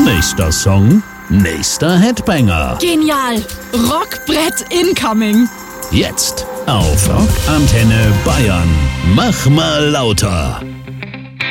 Nächster Song, nächster Headbanger. Genial! Rockbrett incoming! Jetzt auf Rock Antenne Bayern. Mach mal lauter.